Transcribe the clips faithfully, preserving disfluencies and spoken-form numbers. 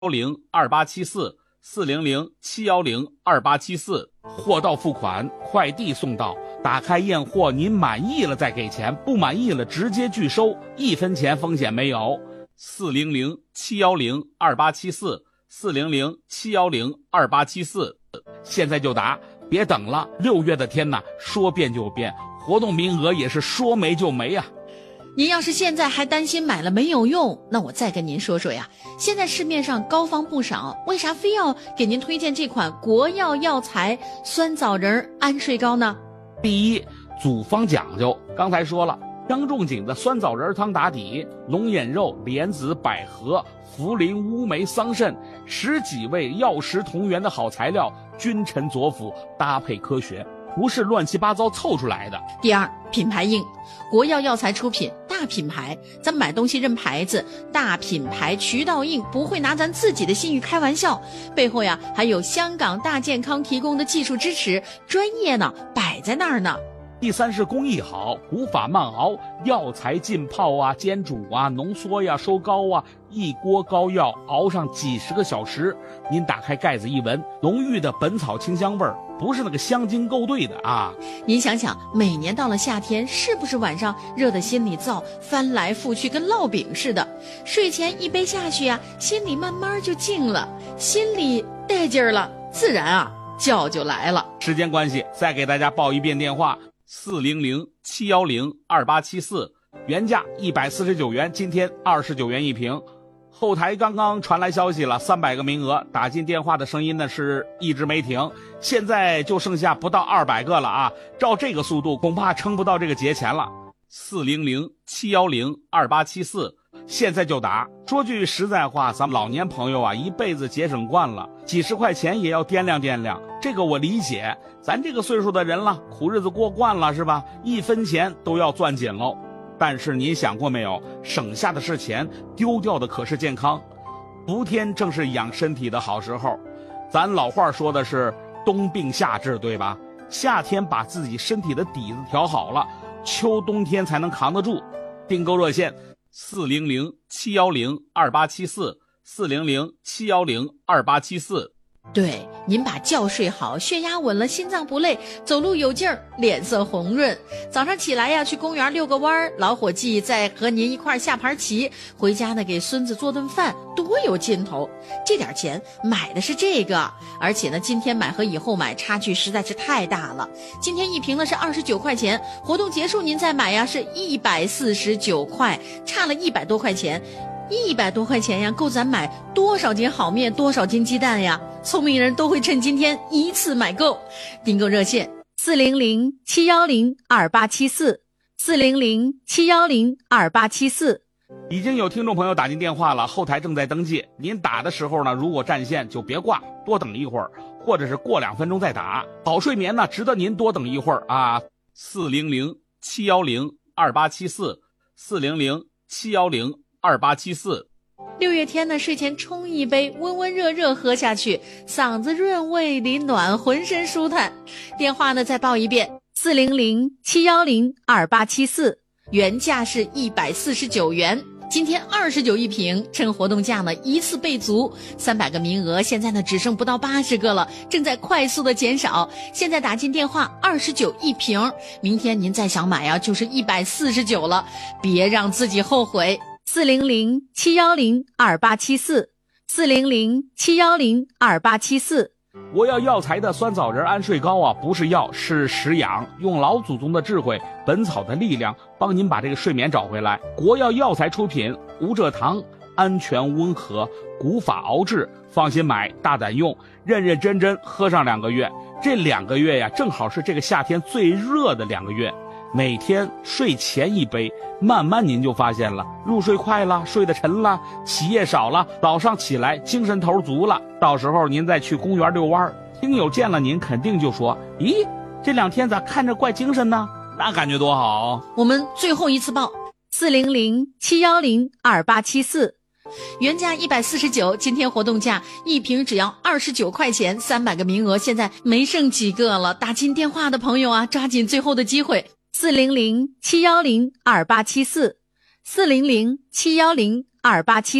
零二八七四四零零七幺零二八七四。货到付款，快递送到，打开验货，您满意了再给钱，不满意了直接拒收，一分钱风险没有。四零零七幺零二八七四四零零七幺零二八七四，现在就打，别等了。六月的天呐，说变就变，活动名额也是说没就没啊。 您要是现在还担心买了没有用，那我再跟您说说呀。现在市面上膏方不少，为啥非要给您推荐这款国药药材酸枣仁安睡膏呢？ 第一，组方讲究，刚才说了，张仲景的酸枣仁汤打底，龙眼肉、莲子、百合、茯苓、乌梅、桑葚十几味药食同源的好材料，君臣佐辅，搭配科学，不是乱七八糟凑出来的。 第二，品牌硬，国药药材出品，大品牌，咱买东西认牌子，大品牌渠道硬，不会拿咱自己的信誉开玩笑，背后呀还有香港大健康提供的技术支持，专业呢摆在那儿呢。 第三是工艺好，古法慢熬，药材浸泡啊、煎煮啊、浓缩呀、收膏啊，一锅膏药熬上几十个小时，您打开盖子一闻，浓郁的本草清香味儿，不是那个香精勾兑的啊。 您想想，每年到了夏天，是不是晚上热得心里燥，翻来覆去跟烙饼似的？睡前一杯下去呀、啊，心里慢慢就静了，心里带劲儿了，自然啊觉就来了。 时间关系，再给大家报一遍电话。四零零七幺零二八七四，原价一百四十九元，今天二十九元一瓶。后台刚刚传来消息了，三百个名额，打进电话的声音呢是一直没停，现在就剩下不到二百个了啊！照这个速度，恐怕撑不到这个节前了。四零零七幺零二八七四，现在就打。说句实在话，咱们老年朋友啊，一辈子节省惯了，几十块钱也要掂量掂量，这个我理解。咱这个岁数的人了，苦日子过惯了是吧？一分钱都要攥紧喽。但是您想过没有，省下的是钱，丢掉的可是健康。伏天正是养身体的好时候，咱老话说的是冬病夏治，对吧？夏天把自己身体的底子调好了，秋冬天才能扛得住。订购热线四零零七幺零二八七四四零零七幺零二八七四。 对，您把觉睡好，血压稳了，心脏不累，走路有劲儿，脸色红润。早上起来呀，去公园遛个弯儿，老伙计再和您一块下盘棋，回家呢给孙子做顿饭，多有劲头。这点钱买的是这个，而且呢，今天买和以后买差距实在是太大了。今天一瓶呢是二十九块钱，活动结束您再买呀是一百四十九块，差了一百多块钱。一百多块钱呀，够咱买多少斤好面，多少斤鸡蛋呀？聪明人都会趁今天一次买够。订购热线四零零七幺零二八七四四零零七幺零二八七四。 已经有听众朋友打进电话了，后台正在登记。您打的时候呢，如果占线就别挂，多等一会儿，或者是过两分钟再打。好睡眠呢，值得您多等一会儿啊。四零零七幺零二八七四四零零七幺零二八七四。 六月天呢，睡前冲一杯，温温热热喝下去，嗓子润，胃里暖，浑身舒坦。电话呢再报一遍，四零零七幺零二八七四，原价是一百四十九元。今天二十九一瓶，趁活动价呢一次备足，三百个名额，现在呢只剩不到八十个了，正在快速的减少。现在打进电话，二十九一瓶，明天您再想买啊，就是一百四十九了，别让自己后悔。四零零七幺零二八七四，四零零七幺零二八七四。 国药药材的酸枣仁安睡膏啊，不是药，是食养，用老祖宗的智慧，本草的力量，帮您把这个睡眠找回来。国药药材出品，无蔗糖，安全温和，古法熬制，放心买，大胆用，认认真真喝上两个月。这两个月呀，正好是这个夏天最热的两个月。每天睡前一杯，慢慢您就发现了，入睡快了，睡得沉了，起夜少了，早上起来精神头足了。到时候您再去公园遛弯，听友见了您肯定就说，咦，这两天咋看着怪精神呢？那感觉多好。 我们最后一次报四零零七幺零二八七四，原价一百四十九，今天活动价一瓶只要二十九块钱，三百个名额，现在没剩几个了。打进电话的朋友啊，抓紧最后的机会。四零零七幺零二八七四，四零零七幺零二八七四。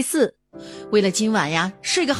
为了今晚呀睡个